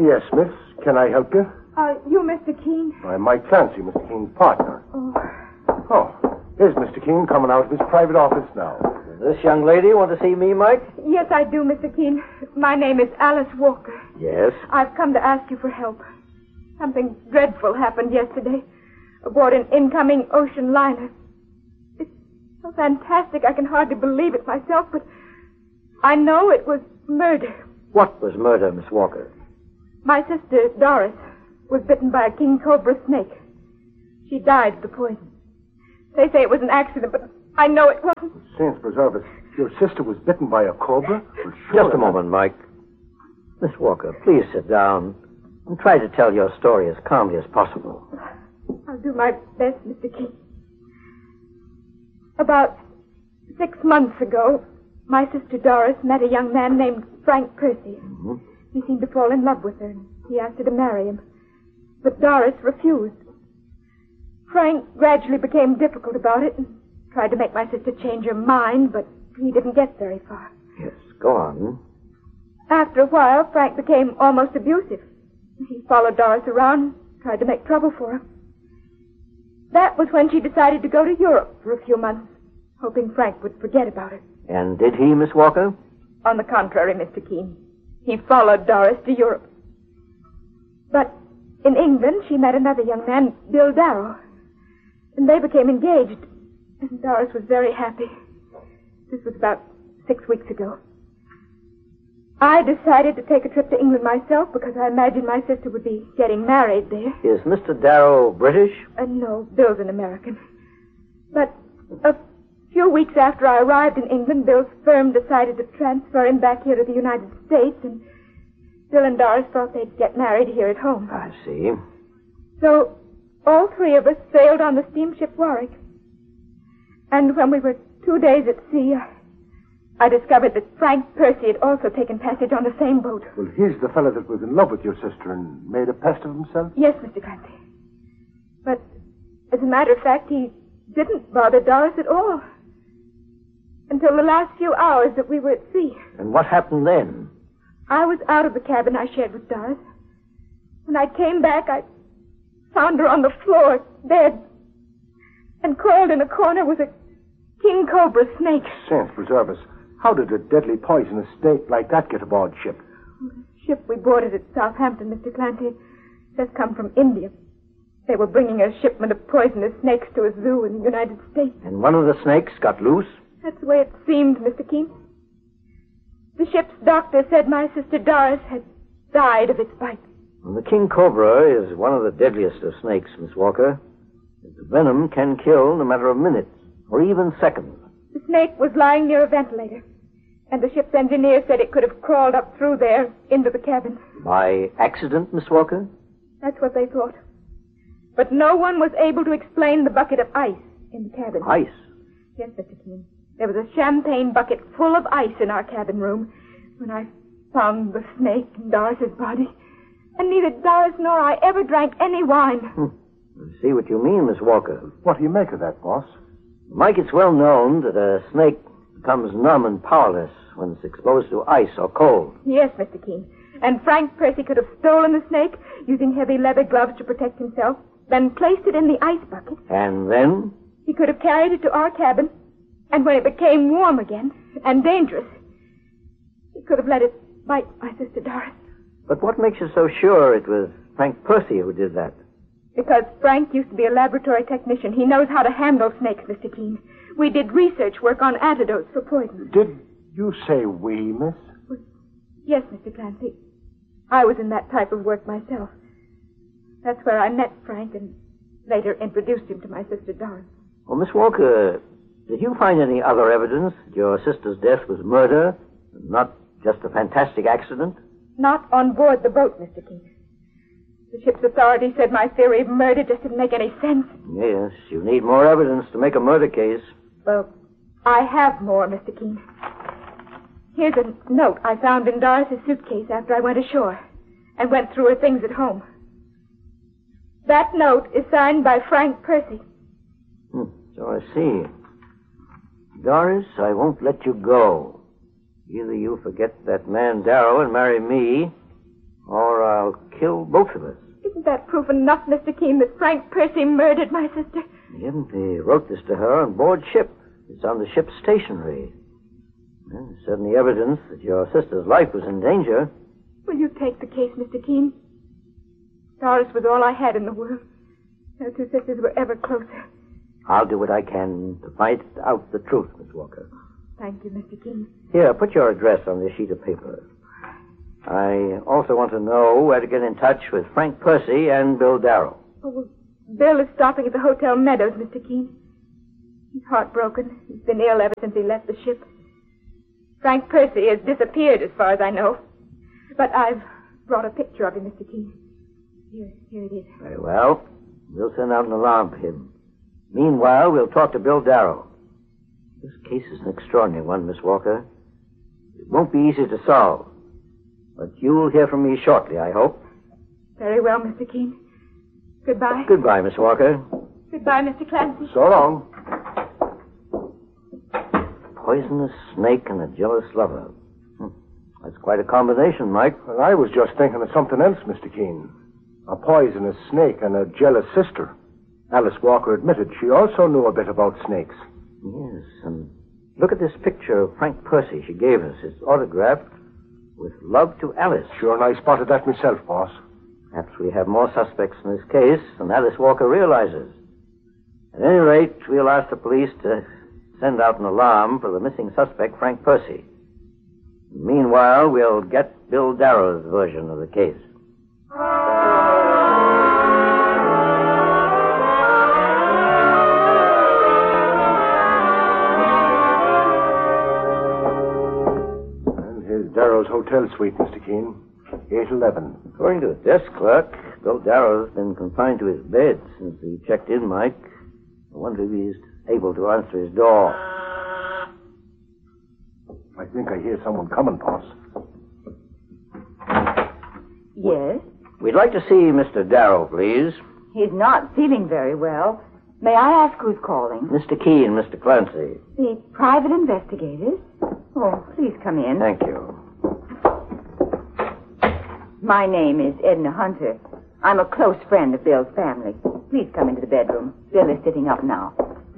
Yes, miss. Can I help you? You Mr. Keene? I'm Mike Clancy, Mr. Keene's partner. Oh. Here's Mr. Keene coming out of his private office now. Does this young lady want to see me, Mike? Yes, I do, Mr. Keene. My name is Alice Walker. Yes. I've come to ask you for help. Something dreadful happened yesterday aboard an incoming ocean liner. It's so fantastic I can hardly believe it myself, but I know it was murder. What was murder, Miss Walker? My sister, Doris, was bitten by a king cobra snake. She died of the poison. They say it was an accident, but I know it wasn't. Saints preserve us. Your sister was bitten by a cobra? Well, sure. Just a moment, Mike. Miss Walker, please sit down and try to tell your story as calmly as possible. I'll do my best, Mr. Keene. About 6 months ago, my sister Doris met a young man named Frank Percy. Mm-hmm. He seemed to fall in love with her, and he asked her to marry him. But Doris refused. Frank gradually became difficult about it and tried to make my sister change her mind, but he didn't get very far. Yes, go on. After a while, Frank became almost abusive. He followed Doris around, tried to make trouble for her. That was when she decided to go to Europe for a few months, hoping Frank would forget about it. And did he, Miss Walker? On the contrary, Mr. Keene. He followed Doris to Europe. But in England, she met another young man, Bill Darrow. And they became engaged. And Doris was very happy. This was about 6 weeks ago. I decided to take a trip to England myself because I imagined my sister would be getting married there. Is Mr. Darrow British? No, Bill's an American. But a few weeks after I arrived in England, Bill's firm decided to transfer him back here to the United States, and Bill and Doris thought they'd get married here at home. I see. So all three of us sailed on the steamship Warwick. And when we were 2 days at sea, I discovered that Frank Percy had also taken passage on the same boat. Well, he's the fellow that was in love with your sister and made a pest of himself? Yes, Mr. Clancy. But as a matter of fact, he didn't bother Doris at all. Until the last few hours that we were at sea. And what happened then? I was out of the cabin I shared with Doris. When I came back, I found her on the floor, dead. And coiled in a corner was a king cobra snake. Saints preserve us. How did a deadly poisonous snake like that get aboard ship? The ship we boarded at Southampton, Mr. Clancy, has come from India. They were bringing a shipment of poisonous snakes to a zoo in the United States. And one of the snakes got loose? That's the way it seemed, Mr. Keene. The ship's doctor said my sister Doris had died of its bite. Well, the king cobra is one of the deadliest of snakes, Miss Walker. The venom can kill in a matter of minutes, or even seconds. The snake was lying near a ventilator, and the ship's engineer said it could have crawled up through there into the cabin. By accident, Miss Walker? That's what they thought. But no one was able to explain the bucket of ice in the cabin. Ice? Yes, Mr. Keene. There was a champagne bucket full of ice in our cabin room when I found the snake in Doris's body. And neither Doris nor I ever drank any wine. I see what you mean, Miss Walker. What do you make of that, boss? Mike, it's well known that a snake becomes numb and powerless when it's exposed to ice or cold. Yes, Mr. Keene. And Frank Percy could have stolen the snake using heavy leather gloves to protect himself, then placed it in the ice bucket. And then? He could have carried it to our cabin, and when it became warm again and dangerous, he could have let it bite my sister Doris. But what makes you so sure it was Frank Percy who did that? Because Frank used to be a laboratory technician. He knows how to handle snakes, Mr. Keene. We did research work on antidotes for poison. Did you say we, miss? Yes, Mr. Clancy. I was in that type of work myself. That's where I met Frank and later introduced him to my sister Doris. Well, Miss Walker, did you find any other evidence that your sister's death was murder, not just a fantastic accident? Not on board the boat, Mr. Keene. The ship's authorities said my theory of murder just didn't make any sense. Yes, you need more evidence to make a murder case. Well, I have more, Mr. Keene. Here's a note I found in Doris's suitcase after I went ashore and went through her things at home. That note is signed by Frank Percy. So I see. Doris, I won't let you go. Either you forget that man Darrow and marry me, or I'll kill both of us. Isn't that proof enough, Mr. Keene, that Frank Percy murdered my sister? He didn't. He wrote this to her on board ship. It's on the ship's stationery. Well, there's certainly evidence that your sister's life was in danger. Will you take the case, Mr. Keene? Doris was all I had in the world. Our two sisters were ever closer. I'll do what I can to find out the truth, Miss Walker. Thank you, Mr. Keene. Here, put your address on this sheet of paper. I also want to know where to get in touch with Frank Percy and Bill Darrow. Oh, well, Bill is stopping at the Hotel Meadows, Mr. Keene. He's heartbroken. He's been ill ever since he left the ship. Frank Percy has disappeared, as far as I know. But I've brought a picture of him, Mr. Keene. Here it is. Very well. We'll send out an alarm for him. Meanwhile, we'll talk to Bill Darrow. This case is an extraordinary one, Miss Walker. It won't be easy to solve. But you'll hear from me shortly, I hope. Very well, Mr. Keene. Goodbye. Goodbye, Miss Walker. Goodbye, Mr. Clancy. So long. Poisonous snake and a jealous lover. That's quite a combination, Mike. Well, I was just thinking of something else, Mr. Keene. A poisonous snake and a jealous sister. Alice Walker admitted she also knew a bit about snakes. Yes, and look at this picture of Frank Percy she gave us. It's autographed with love to Alice. Sure, and I spotted that myself, boss. Perhaps we have more suspects in this case than Alice Walker realizes. At any rate, we'll ask the police to send out an alarm for the missing suspect, Frank Percy. Meanwhile, we'll get Bill Darrow's version of the case. And here's Darrow's hotel suite, Mr. Keene. 811. According to the desk clerk, Bill Darrow's been confined to his bed since he checked in, Mike. I wonder if he's able to answer his door. I think I hear someone coming, boss. Yes? We'd like to see Mr. Darrow, please. He's not feeling very well. May I ask who's calling? Mr. Keene, Mr. Clancy. The private investigators? Oh, please come in. Thank you. My name is Edna Hunter. I'm a close friend of Bill's family. Please come into the bedroom. Bill is sitting up now.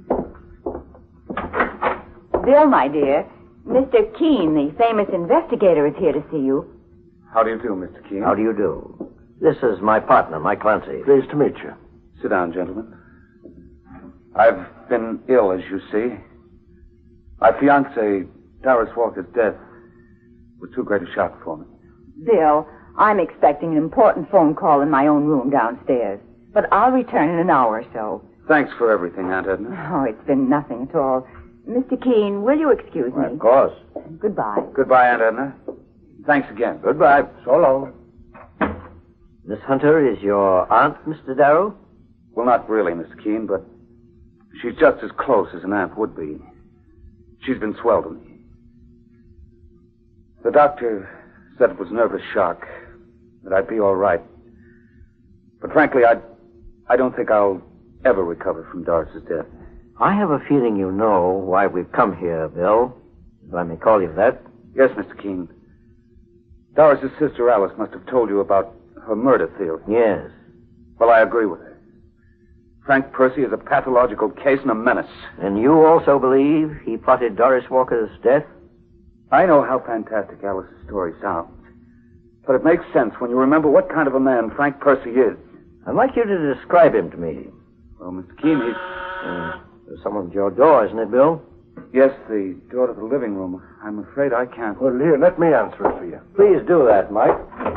Bill, my dear, Mr. Keene, the famous investigator, is here to see you. How do you do, Mr. Keene? How do you do? This is my partner, Mike Clancy. Pleased to meet you. Sit down, gentlemen. I've been ill, as you see. My fiancée, Doris Walker's death, was too great a shock for me. Bill, I'm expecting an important phone call in my own room downstairs. But I'll return in an hour or so. Thanks for everything, Aunt Edna. Oh, it's been nothing at all. Mr. Keene, will you excuse me? Of course. Goodbye. Goodbye, Aunt Edna. Thanks again. Goodbye. So long. Miss Hunter is your aunt, Mr. Darrow? Well, not really, Mr. Keene, but she's just as close as an aunt would be. She's been swell to me. The doctor said it was nervous shock, that I'd be all right. But frankly, I don't think I'll ever recover from Doris's death. I have a feeling you know why we've come here, Bill, if I may call you that. Yes, Mr. Keene. Doris's sister Alice must have told you about her murder theory. Yes. Well, I agree with her. Frank Percy is a pathological case and a menace. And you also believe he plotted Doris Walker's death? I know how fantastic Alice's story sounds. But it makes sense when you remember what kind of a man Frank Percy is. I'd like you to describe him to me. Well, Mr. Keene, he's... There's someone at your door, isn't it, Bill? Yes, the door to the living room. I'm afraid I can't. Well, here, let me answer it for you. Please do that, Mike.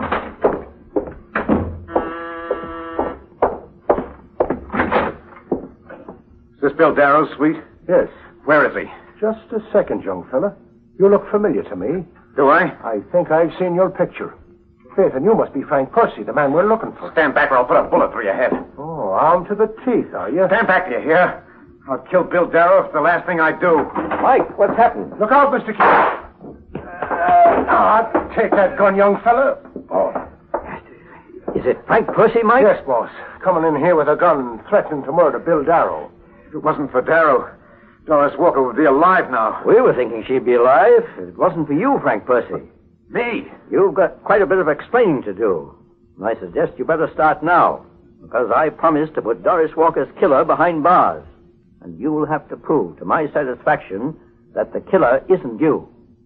Is this Bill Darrow's suite? Yes. Where is he? Just a second, young fella. You look familiar to me. Do I? I think I've seen your picture. Faith, and you must be Frank Percy, the man we're looking for. Stand back or I'll put a bullet through your head. Oh, armed to the teeth, are you? Stand back, do you hear? I'll kill Bill Darrow if it's the last thing I do. Mike, what's happened? Look out, Mr. Keene. Take that gun, young fella. Oh. Is it Frank Percy, Mike? Yes, boss. Coming in here with a gun, threatening to murder Bill Darrow. If it wasn't for Darrow, Doris Walker would be alive now. We were thinking she'd be alive if it wasn't for you, Frank Percy. Me? You've got quite a bit of explaining to do. And I suggest you better start now, because I promised to put Doris Walker's killer behind bars. And you'll have to prove to my satisfaction that the killer isn't you.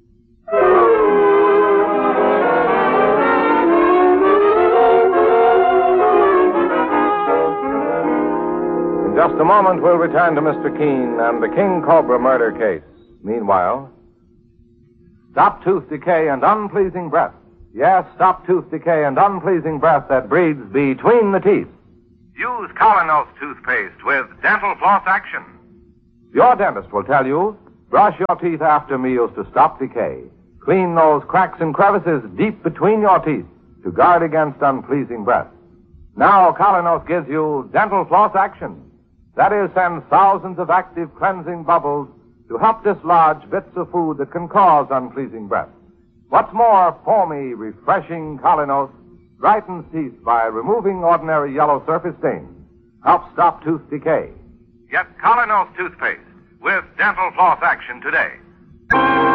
In just a moment, we'll return to Mr. Keene and the King Cobra murder case. Meanwhile, stop tooth decay and unpleasing breath. Yes, stop tooth decay and unpleasing breath that breeds between the teeth. Use Colonos toothpaste with dental floss action. Your dentist will tell you, brush your teeth after meals to stop decay. Clean those cracks and crevices deep between your teeth to guard against unpleasing breath. Now, Colonos gives you dental floss action. That is, sends thousands of active cleansing bubbles to help dislodge bits of food that can cause unpleasing breath. What's more, foamy, refreshing Colonos brightens teeth by removing ordinary yellow surface stains. Helps stop tooth decay. Get Colonos toothpaste with dental floss action today.